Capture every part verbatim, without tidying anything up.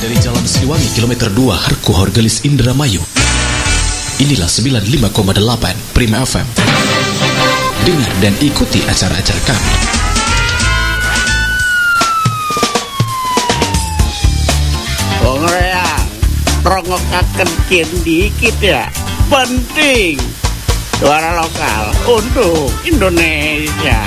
Dari Jalan Siliwangi kilometer dua Harku Horgelis Indramayu. Inilah sembilan puluh lima koma delapan Prima F M. Dengar dan ikuti acara-acara kami. Wong rea rongokaken kin dikit ya. Penting suara lokal untuk Indonesia.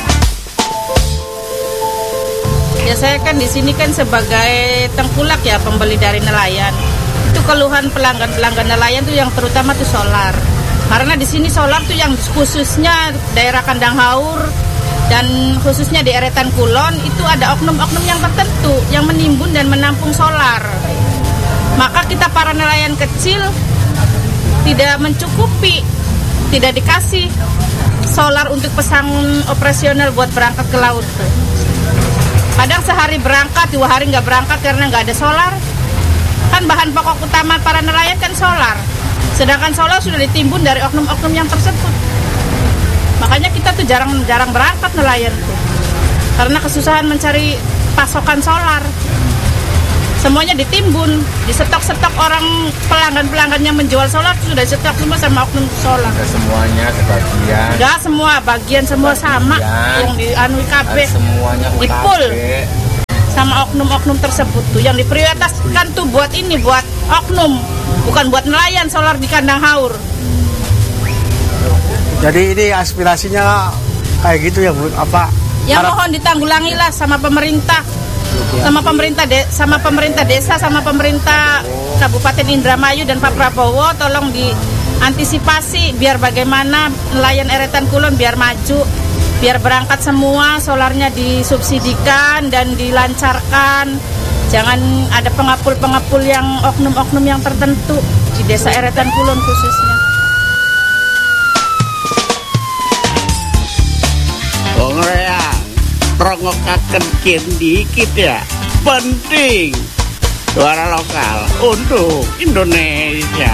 Ya saya kan di sini kan sebagai tengkulak ya, pembeli dari nelayan. Itu keluhan pelanggan-pelanggan nelayan tuh yang terutama tuh solar. Karena di sini solar tuh yang khususnya daerah Kandang Haur dan khususnya di Eretan Kulon itu ada oknum-oknum yang tertentu yang menimbun dan menampung solar. Maka kita para nelayan kecil tidak mencukupi, tidak dikasih solar untuk pasang operasional buat berangkat ke laut tuh. Kadang sehari berangkat, dua hari nggak berangkat karena nggak ada solar. Kan bahan pokok utama para nelayan kan solar. Sedangkan solar sudah ditimbun dari oknum-oknum yang tersebut. Makanya kita tuh jarang-jarang berangkat nelayan tuh. Karena kesusahan mencari pasokan solar. Semuanya ditimbun, disetok-setok orang pelanggan-pelanggan yang menjual solar sudah disetok semua sama oknum solar. Tidak semuanya, sebagian. Enggak semua, bagian semua sama. Yang di anu K B. Semuanya di pool sama oknum-oknum tersebut tuh yang diprioritaskan tuh buat ini, buat oknum, bukan buat nelayan solar di Kandang Haur. Jadi ini aspirasinya kayak gitu ya Bu, apa? Ya mohon ditanggulangilah sama pemerintah. Sama pemerintah de- sama pemerintah desa, sama pemerintah Kabupaten Indramayu dan Pak Prabowo, tolong diantisipasi biar bagaimana nelayan Eretan Kulon biar maju, biar berangkat semua, solarnya disubsidikan dan dilancarkan. Jangan ada pengapul-pengapul yang oknum-oknum yang tertentu di desa Eretan Kulon khususnya. Wong rea rongokaken kin dikit ya. Penting suara lokal untuk Indonesia.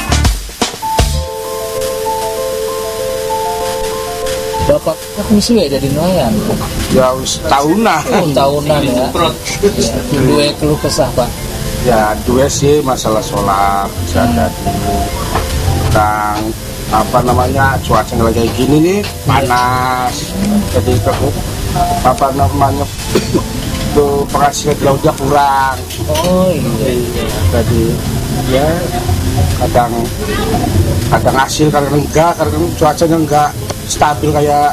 Bapak misi ya jadi nelayan? Ya tahunan. Oh, tahunan ya. Ya. Dua keluh kesah Pak. Ya dua sih masalah solar bisa jadi tentang apa namanya cuaca lagi kayak gini nih panas. Jadi ke apa namanya itu penghasilan di lautnya kurang. Oh iya. Jadi ya kadang kadang hasil kadang enggak, kadang cuacanya enggak stabil kayak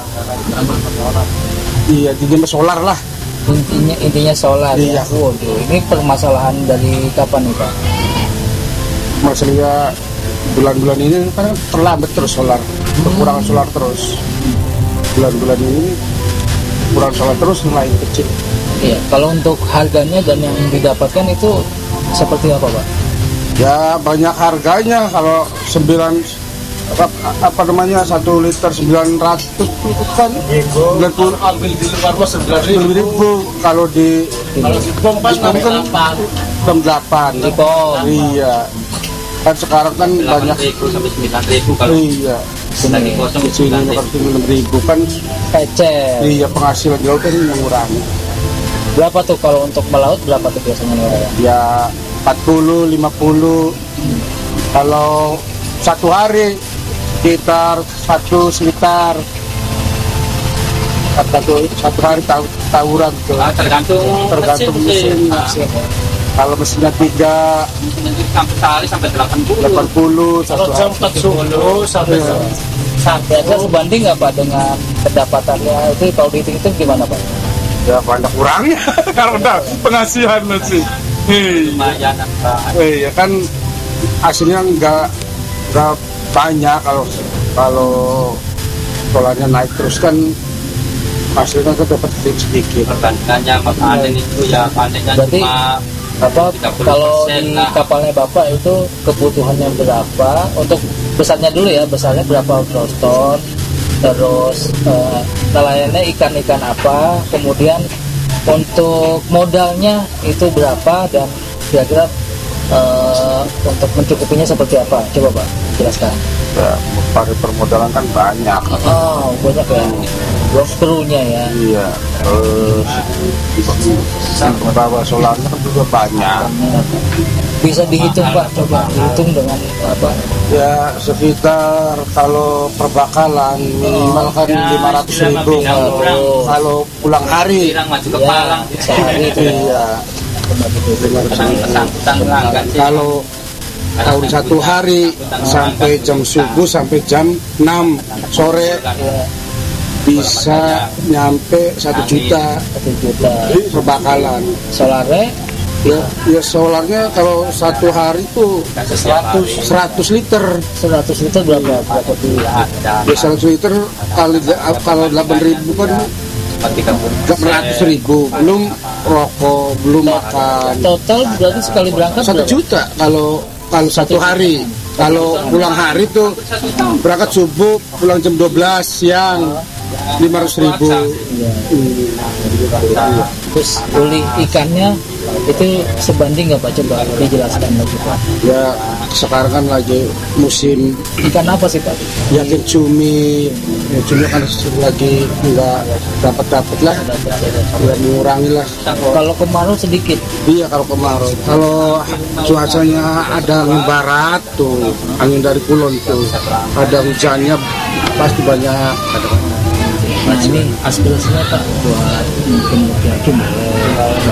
iya di solar lah. Intinya intinya solar. Iya. Ya. Waduh, ini permasalahan dari kapan nih Pak? Masalahnya bulan-bulan ini kan terlambat terus solar, kekurangan solar terus. Bulan-bulan ini kurang solar terus nelayan kecil. Iya, kalau untuk harganya dan yang didapatkan itu seperti apa Pak? Ya banyak harganya, kalau sembilan apa, apa namanya satu liter sembilan ratus itu kan sembilan puluh ambil di luar bos sembilan ribu, kalau di kalau di pom pas kan enam delapan. Di pom. Iya. Kan sekarang kan banyak sampai sembilan ribu kalau iya. lagi kosong Di sini kan enam ribu kan Pecer. iya penghasilan di laut kan mengurangi. Berapa tuh kalau untuk melaut berapa tuh biasanya nelayan? Ya empat puluh lima puluh. Kalau satu hari sekitar satu sekitar satu satu hari tahu tawuran tuh. Ah, tergantung tergantung mesin. mesin. Kalau mesinnya tiga Sampai sehari sampai delapan puluh. delapan puluh satu Kalau jam hari. empat subuh sampai Sampai seberbanding nggak Pak dengan pendapatannya itu kalau dihitung gimana Pak? Ya banyak kurangnya karena penghasilan masih. lumayan apa. Iya kan hasilnya nggak nggak banyak kalau kalau solarnya naik terus kan hasilnya kan dapat sedikit. Perbandingannya sama panen itu ya panennya Berarti cuma apa tiga puluh kalau persen di lah. kapalnya Bapak itu kebutuhannya berapa untuk besarnya dulu ya, besarnya berapa gross ton, terus eh, nelayannya ikan-ikan apa, kemudian untuk modalnya itu berapa dan kira-kira eh, untuk mencukupinya seperti apa, coba Pak jelaskan. Ya, pada permodalan kan banyak. Oh banyak ya. krunya ya. Iya, terus untuk bawa solarnya kan juga banyak. Bisa dihitung Pak, coba dihitung dengan apa? Ya sekitar kalau perbakalan minimal kan lima ratus ribu kalau, kalau pulang hari. Pirang maju ke Ya, Palang. sehari itu ya. Iya. Petang-petang langgan sih. Kalau tahun satu hari sampai jam subuh sampai jam enam sore bisa nyampe satu juta Satu juta. di perbakalan. Solarnya Ya, ya solarnya kalau satu hari itu seratus seratus liter. seratus liter berapa? Berapa tuh? Ya seratus liter kali kalau delapan ribu kan delapan ratus ribu, belum rokok, belum makan. Total berarti sekali berangkat Satu berapa? juta kalau kalau satu hari. Kalau pulang hari tuh berangkat subuh, pulang jam dua belas siang lima ratus ribu. Iya. Hmm. Terus uli ikannya itu sebanding nggak Pak? Coba dijelaskan lagi Pak. Ya sekarang kan lagi musim Ikan apa sih Pak? yakin cumi, ya, cumi kan lagi nggak dapat dapat lah, ya mengurangi lah. Kalau kemarau sedikit. Iya kalau kemarau. Kalau cuacanya ada angin barat tuh, angin dari kulon tuh, ada hujannya pasti banyak. Nah ini aspirasinya Pak buat mungkin laki-laki boleh,